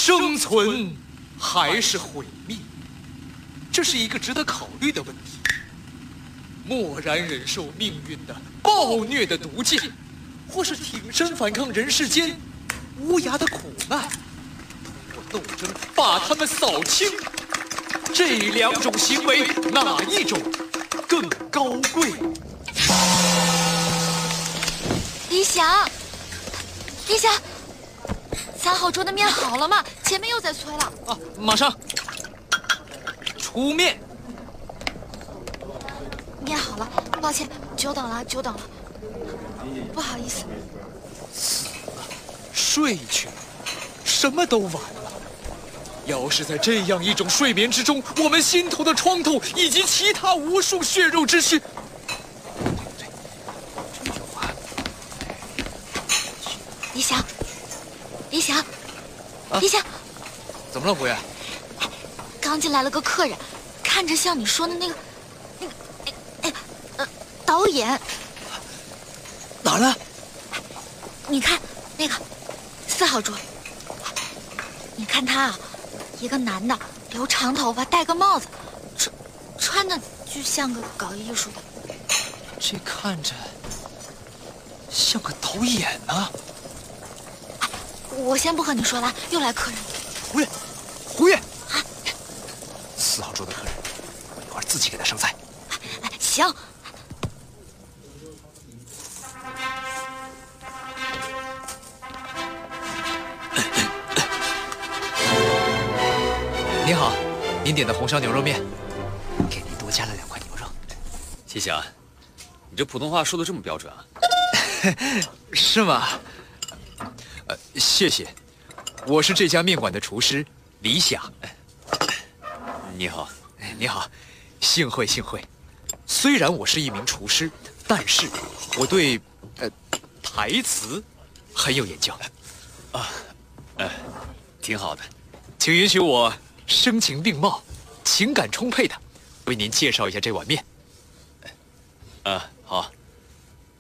生存还是毁灭？这是一个值得考虑的问题。默然忍受命运的暴虐的毒箭，或是挺身反抗人世间无涯的苦难，通过斗争把他们扫清。这两种行为，哪一种更高贵？ 李想，李想，3号桌的面好了吗？前面又在催了。 啊，马上出面。 面好了，抱歉，久等了，久等了，不好意思。 死了，睡去了，什么都晚了。要是在这样一种睡眠之中，我们心头的创痛以及其他无数血肉之躯， 李想，李想，李想， 怎么了，胡月？ 刚进来了个客人，看着像你说的导演。 哪儿呢？ 你看那个4号桌，你看他啊，一个男的，留长头发，戴个帽子，穿的就像个搞艺术的。 这看着像个导演呢。 我先不和你说了，又来客人了。 胡月，胡月啊 ，4号桌的客人，我一会儿自己给他上菜。 行。 您好，您点的红烧牛肉面，给您多加了2块牛肉。 谢谢啊，你这普通话说的这么标准啊？ 是吗？谢谢，我是这家面馆的厨师李想。 你好， 你好，幸会幸会。虽然我是一名厨师，但是我对台词很有研究。 挺好的。 请允许我声情并茂、情感充沛的为您介绍一下这碗面。